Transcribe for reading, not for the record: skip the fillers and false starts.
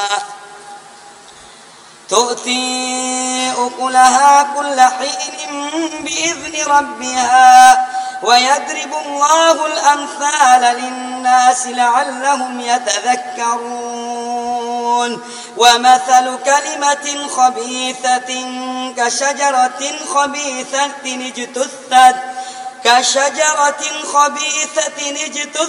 تؤتي أكلها كل حين بإذن ربها ويضرب الله الأمثال للناس لعلهم يتذكرون ومثل كلمة خبيثة كشجرة خبيثة اجتثت